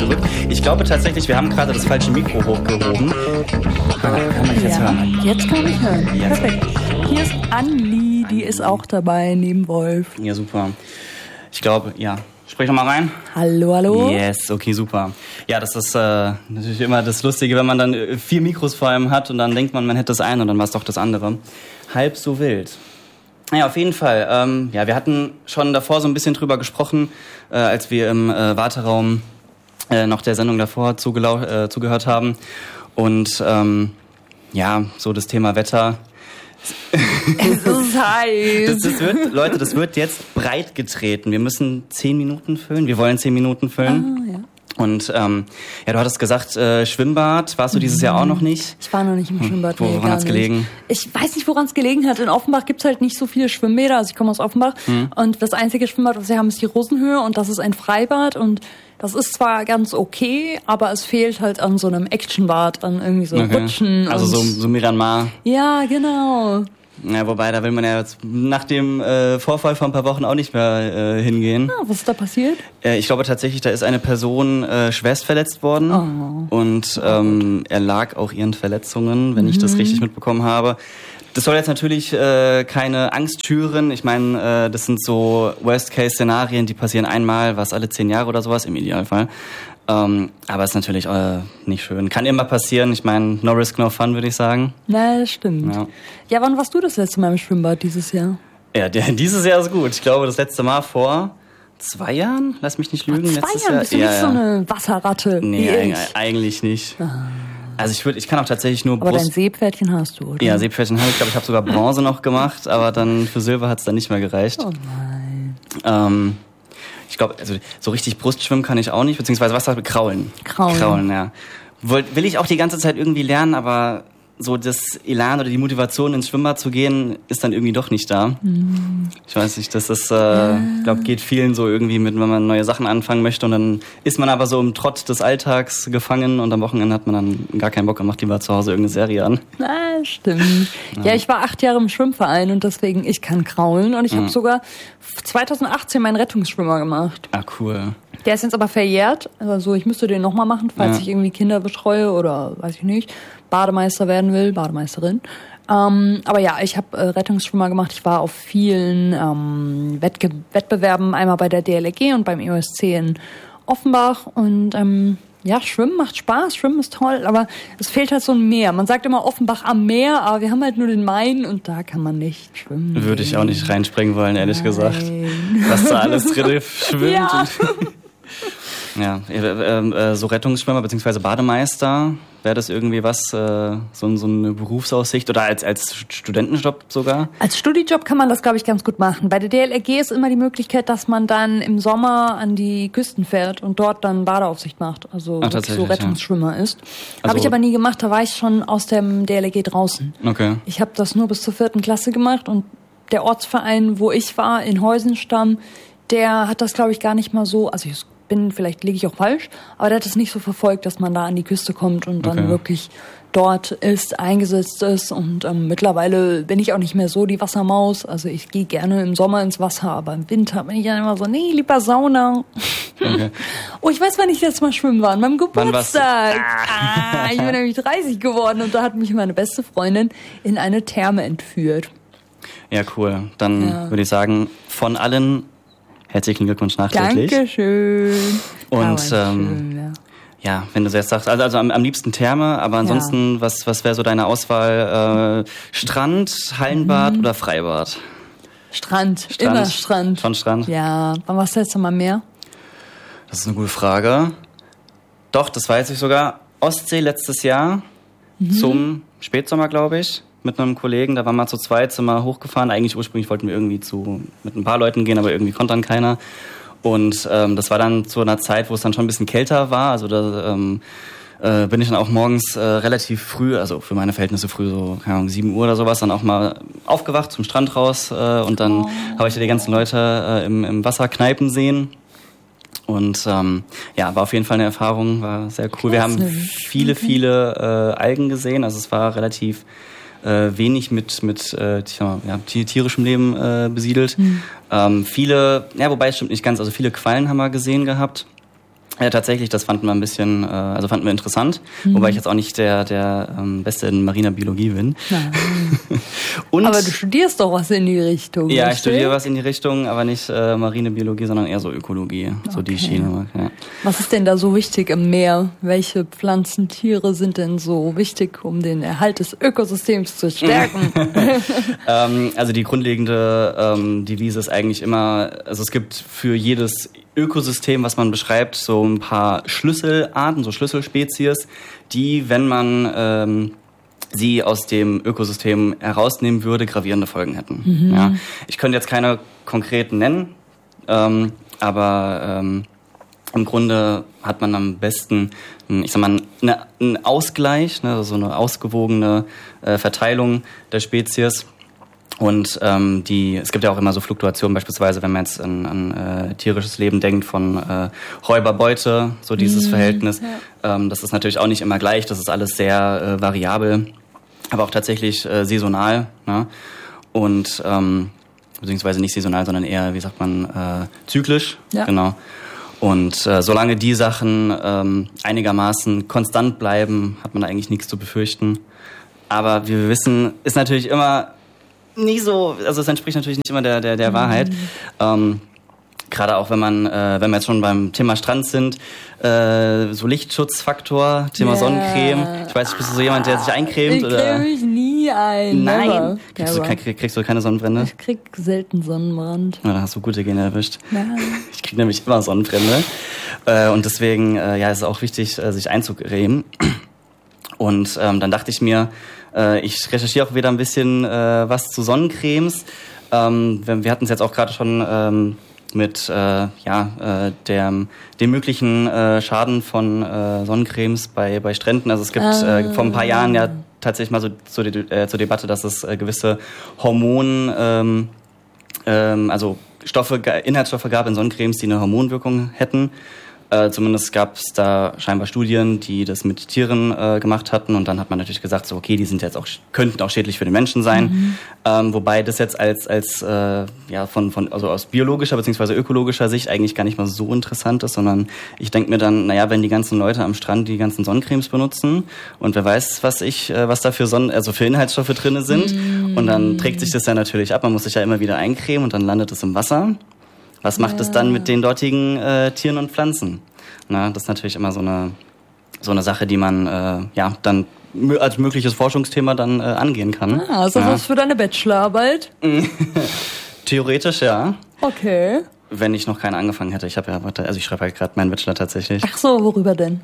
zurück. Ich glaube tatsächlich, wir haben gerade das falsche Mikro hochgehoben. Kann man dich jetzt hören? Jetzt kann ich hören. Perfekt. Hier ist Anli, die ist auch dabei, neben Wolf. Ja, super. Ich glaube, ja. Sprich noch mal rein. Hallo, hallo. Yes, okay, super. Ja, das ist natürlich immer das Lustige, wenn man dann 4 Mikros vor einem hat und dann denkt man hätte das eine und dann war es doch das andere. Halb so wild. Ja, auf jeden Fall. Ja, wir hatten schon davor so ein bisschen drüber gesprochen, als wir im Warteraum noch der Sendung davor zugehört haben. Und ja, so das Thema Wetter. Es ist heiß. Das wird jetzt breit getreten. Wir müssen 10 Minuten füllen. Wir wollen 10 Minuten füllen. Ah, ja. Und ja, du hattest gesagt, Schwimmbad warst du dieses Jahr auch noch nicht? Ich war noch nicht im Schwimmbad. Woran hat's gelegen? Ich weiß nicht, woran es gelegen hat. In Offenbach gibt's halt nicht so viele Schwimmbäder. Also ich komme aus Offenbach. Und das einzige Schwimmbad, was wir haben, ist die Rosenhöhe. Und das ist ein Freibad. Und das ist zwar ganz okay, aber es fehlt halt an so einem Actionbad, an irgendwie so Rutschen. Also so Myanmar. Ja, genau. Ja, wobei, da will man ja jetzt nach dem Vorfall vor ein paar Wochen auch nicht mehr hingehen. Ah, was ist da passiert? Ich glaube tatsächlich, da ist eine Person schwerst verletzt worden. Oh. Und er lag auch ihren Verletzungen, wenn ich das richtig mitbekommen habe. Das soll jetzt natürlich keine Angst schüren. Ich meine, das sind so Worst-Case-Szenarien, die passieren einmal, was alle 10 Jahre oder sowas im Idealfall. Aber ist natürlich nicht schön. Kann immer passieren. Ich meine, no risk, no fun, würde ich sagen. Na, das stimmt. Ja, wann warst du das letzte Mal im Schwimmbad dieses Jahr? Ja, dieses Jahr ist gut. Ich glaube, das letzte Mal vor 2 Jahren? Lass mich nicht lügen. 2 Jahren? Bist du nicht so eine Wasserratte? Nee, eigentlich nicht. Also ich kann auch tatsächlich nur Aber dein Seepferdchen hast du, oder? Ja, Seepferdchen habe ich. Ich glaube, ich habe sogar Bronze noch gemacht, aber dann für Silber hat es dann nicht mehr gereicht. Oh nein. Ich glaube, also so richtig Brustschwimmen kann ich auch nicht, beziehungsweise was sagt Kraulen? Kraulen, ja. Will ich auch die ganze Zeit irgendwie lernen, aber so das Elan oder die Motivation ins Schwimmbad zu gehen, ist dann irgendwie doch nicht da. Ich weiß nicht, das ist, glaube geht vielen so irgendwie mit, wenn man neue Sachen anfangen möchte und dann ist man aber so im Trott des Alltags gefangen und am Wochenende hat man dann gar keinen Bock und macht lieber zu Hause irgendeine Serie an. Na, stimmt. Ja, ich war 8 Jahre im Schwimmverein und deswegen, ich kann kraulen und ich habe sogar 2018 meinen Rettungsschwimmer gemacht. Ah, cool. Der ist jetzt aber verjährt, also ich müsste den nochmal machen, falls ich irgendwie Kinder betreue oder, weiß ich nicht, Bademeister werden will, Bademeisterin. Aber ja, ich habe Rettungsschwimmer gemacht. Ich war auf vielen Wettbewerben, einmal bei der DLRG und beim EOSC in Offenbach. Und ja, Schwimmen macht Spaß, Schwimmen ist toll, aber es fehlt halt so ein Meer. Man sagt immer Offenbach am Meer, aber wir haben halt nur den Main und da kann man nicht schwimmen. Würde ich auch nicht reinspringen wollen, ehrlich gesagt. Was da alles drin schwimmt. Ja. Ja, so Rettungsschwimmer bzw. Bademeister, wäre das irgendwie was, so eine Berufsaussicht oder als Studentenjob sogar? Als Studijob kann man das, glaube ich, ganz gut machen. Bei der DLRG ist immer die Möglichkeit, dass man dann im Sommer an die Küsten fährt und dort dann Badeaufsicht macht, also so Rettungsschwimmer ist. Also, habe ich aber nie gemacht, da war ich schon aus dem DLRG draußen. Okay. Ich habe das nur bis zur 4. Klasse gemacht und der Ortsverein, wo ich war, in Heusenstamm, der hat das, glaube ich, gar nicht mal so, also vielleicht liege ich auch falsch, aber der hat es nicht so verfolgt, dass man da an die Küste kommt und dann wirklich dort ist, eingesetzt ist und mittlerweile bin ich auch nicht mehr so die Wassermaus, also ich gehe gerne im Sommer ins Wasser, aber im Winter bin ich dann immer so, nee, lieber Sauna. Okay. Oh, ich weiß, wann ich jetzt mal schwimmen war, an meinem Geburtstag. Ich bin nämlich 30 geworden und da hat mich meine beste Freundin in eine Therme entführt. Ja, cool. Dann würde ich sagen, von allen herzlichen Glückwunsch nachträglich. Dankeschön. Und schön, ja, wenn du jetzt sagst, also am liebsten Therme, aber ansonsten, was wäre so deine Auswahl? Strand, Hallenbad oder Freibad? Strand, immer Strand. Schon Strand? Ja, wann warst du jetzt noch mal mehr? Das ist eine gute Frage. Doch, das weiß ich sogar. Ostsee letztes Jahr zum Spätsommer, glaube ich. Mit einem Kollegen, da waren wir zu zweit, sind wir hochgefahren. Eigentlich ursprünglich wollten wir irgendwie mit ein paar Leuten gehen, aber irgendwie konnte dann keiner. Und das war dann zu einer Zeit, wo es dann schon ein bisschen kälter war. Also da bin ich dann auch morgens relativ früh, also für meine Verhältnisse früh, so keine Ahnung, 7 Uhr oder sowas, dann auch mal aufgewacht, zum Strand raus. Und dann habe ich da die ganzen Leute im Wasser kneipen sehen. Und ja, war auf jeden Fall eine Erfahrung, war sehr cool. Wir haben viele Algen gesehen, also es war relativ wenig mit tierischem Leben besiedelt. Viele, ja, wobei es stimmt nicht ganz, also viele Quallen haben wir gesehen gehabt. Ja, tatsächlich, das fanden wir interessant, wobei ich jetzt auch nicht der Beste in mariner Biologie bin. Und, aber du studierst doch was in die Richtung. Ja, ich studiere was in die Richtung, aber nicht marine Biologie, sondern eher so Ökologie, so die Schiene. Ja. Was ist denn da so wichtig im Meer? Welche Pflanzen, Tiere sind denn so wichtig, um den Erhalt des Ökosystems zu stärken? Also die grundlegende Devise ist eigentlich immer, also es gibt für jedes Ökosystem, was man beschreibt, so ein paar Schlüsselarten, so Schlüsselspezies, die, wenn man sie aus dem Ökosystem herausnehmen würde, gravierende Folgen hätten. Ja. Ich könnte jetzt keine konkreten nennen, aber im Grunde hat man am besten, ich sag mal, einen Ausgleich, ne, so eine ausgewogene Verteilung der Spezies. Und es gibt ja auch immer so Fluktuationen, beispielsweise wenn man jetzt an tierisches Leben denkt, von Räuber-Beute, so dieses Verhältnis. Ja. Das ist natürlich auch nicht immer gleich, das ist alles sehr variabel, aber auch tatsächlich saisonal. Ne? Und beziehungsweise nicht saisonal, sondern eher, wie sagt man, zyklisch. Ja. Genau. Und solange die Sachen einigermaßen konstant bleiben, hat man eigentlich nichts zu befürchten. Aber wie wir wissen, ist natürlich immer nicht so, also es entspricht natürlich nicht immer der Wahrheit. Gerade auch wenn wir jetzt schon beim Thema Strand sind, so Lichtschutzfaktor, Thema Sonnencreme. Ich weiß nicht, bist du so jemand, der sich eincremt? Ich creme mich nie ein. Nein. Kriegst du keine Sonnenbrände? Ich krieg selten Sonnenbrand. Ja, da hast du gute Gene erwischt. Nein. Ich krieg nämlich immer Sonnenbrände. Und deswegen, ist es auch wichtig, sich einzucremen. Und dann dachte ich mir, ich recherchiere auch wieder ein bisschen was zu Sonnencremes. Wir hatten es jetzt auch gerade schon mit dem möglichen Schaden von Sonnencremes bei Stränden. Also es gibt vor ein paar Jahren ja tatsächlich mal so zur Debatte, dass es gewisse Inhaltsstoffe gab in Sonnencremes, die eine Hormonwirkung hätten. Zumindest gab es da scheinbar Studien, die das mit Tieren gemacht hatten, und dann hat man natürlich gesagt, so okay, die sind jetzt auch könnten auch schädlich für den Menschen sein, wobei das jetzt als aus biologischer bzw. ökologischer Sicht eigentlich gar nicht mal so interessant ist, sondern ich denke mir dann, naja, wenn die ganzen Leute am Strand die ganzen Sonnencremes benutzen und wer weiß, was da für Inhaltsstoffe drin sind, und dann trägt sich das ja natürlich ab, man muss sich ja immer wieder eincremen und dann landet es im Wasser. Was macht es dann mit den dortigen Tieren und Pflanzen? Na, das ist natürlich immer so eine Sache, die man dann als mögliches Forschungsthema dann angehen kann. Ist das was für deine Bachelorarbeit? Theoretisch, ja. Okay. Wenn ich noch keine angefangen hätte. Ich schreibe halt gerade meinen Bachelor tatsächlich. Ach so, worüber denn?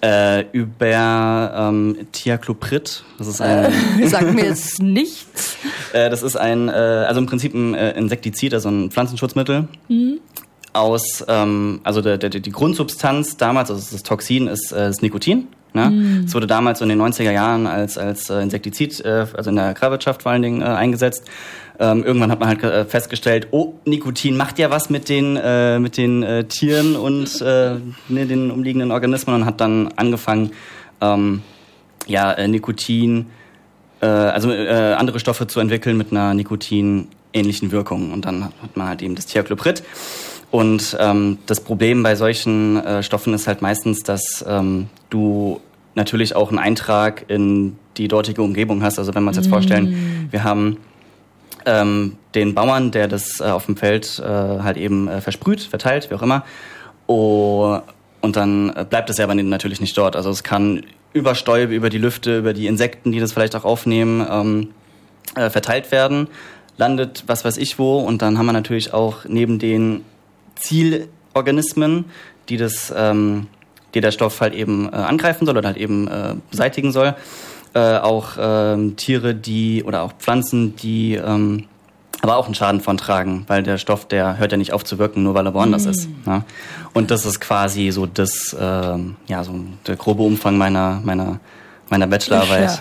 Über Thiacloprid. Das ist ein Sag mir jetzt nichts. Das ist also im Prinzip ein Insektizid, also ein Pflanzenschutzmittel. Aus, die Grundsubstanz damals, also das Toxin ist Nikotin. Ne? Es wurde damals in den 90er Jahren als Insektizid, also in der Agrarwirtschaft vor allen Dingen, eingesetzt. Irgendwann hat man halt festgestellt, Nikotin macht ja was mit den Tieren und den umliegenden Organismen, und hat dann angefangen, Nikotin, andere Stoffe zu entwickeln mit einer Nikotin-ähnlichen Wirkung. Und dann hat man halt eben das Thiacloprid. Und das Problem bei solchen Stoffen ist halt meistens, dass du natürlich auch einen Eintrag in die dortige Umgebung hast. Also wenn wir uns jetzt vorstellen, wir haben den Bauern, der das auf dem Feld halt eben versprüht, verteilt, wie auch immer. Und dann bleibt es ja aber natürlich nicht dort. Also es kann über Stäube, über die Lüfte, über die Insekten, die das vielleicht auch aufnehmen, verteilt werden, landet was weiß ich wo. Und dann haben wir natürlich auch neben den Zielorganismen, die der Stoff halt eben angreifen soll oder halt eben beseitigen soll, auch Tiere, oder auch Pflanzen, die aber auch einen Schaden von tragen, weil der Stoff, der hört ja nicht auf zu wirken, nur weil er woanders ist. Ja? Und das ist quasi so so der grobe Umfang meiner Bachelorarbeit.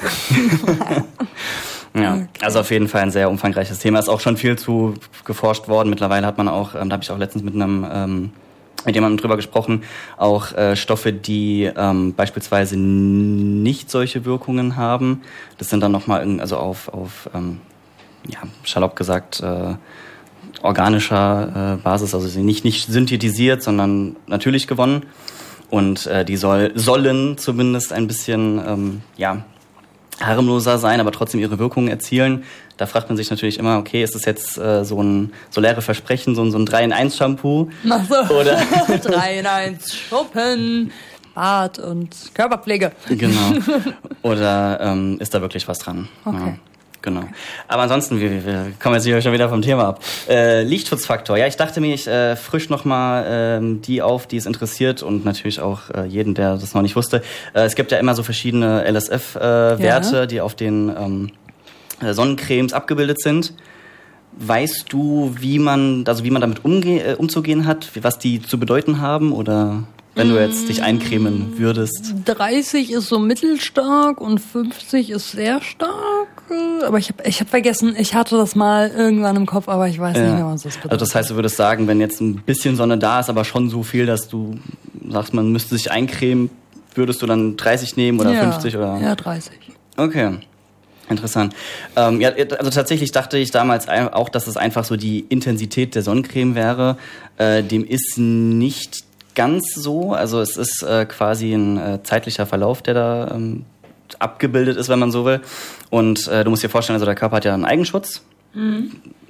Ja, okay. Also auf jeden Fall ein sehr umfangreiches Thema. Ist auch schon viel zu geforscht worden. Mittlerweile hat man auch, da habe ich auch letztens mit jemandem drüber gesprochen, auch Stoffe, die beispielsweise nicht solche Wirkungen haben. Das sind dann nochmal salopp gesagt, organischer Basis, also nicht synthetisiert, sondern natürlich gewonnen. Und die sollen zumindest ein bisschen harmloser sein, aber trotzdem ihre Wirkungen erzielen. Da fragt man sich natürlich immer, okay, ist das jetzt so leere Versprechen, so ein 3-in-1-Shampoo? Ach so. Oder 3-in-1 Schuppen, Bart und Körperpflege. Genau. Oder ist da wirklich was dran? Okay. Ja. Genau. Aber ansonsten, wir kommen jetzt hier schon wieder vom Thema ab. Lichtschutzfaktor. Ja, ich dachte mir, ich frisch nochmal die auf, die es interessiert und natürlich auch jeden, der das noch nicht wusste. Es gibt ja immer so verschiedene LSF-Werte, die auf den Sonnencremes abgebildet sind. Weißt du, wie man damit umzugehen hat, was die zu bedeuten haben? Oder wenn du jetzt dich eincremen würdest? 30 ist so mittelstark und 50 ist sehr stark. Aber ich hab vergessen, ich hatte das mal irgendwann im Kopf, aber ich weiß nicht mehr, was das bedeutet. Also das heißt, du würdest sagen, wenn jetzt ein bisschen Sonne da ist, aber schon so viel, dass du sagst, man müsste sich eincremen, würdest du dann 30 nehmen oder 50? Oder? Ja, 30. Okay. Interessant. Also tatsächlich dachte ich damals auch, dass es einfach so die Intensität der Sonnencreme wäre. Dem ist nicht ganz so. Also es ist quasi ein zeitlicher Verlauf, der da abgebildet ist, wenn man so will. Und du musst dir vorstellen, also der Körper hat ja einen Eigenschutz.